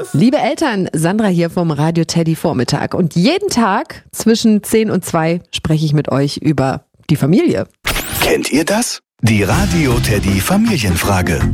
Liebe Eltern, Sandra hier vom Radio Teddy Vormittag. Und jeden Tag zwischen 10 und 2 spreche ich mit euch über die Familie. Kennt ihr das? Die Radio Teddy Familienfrage.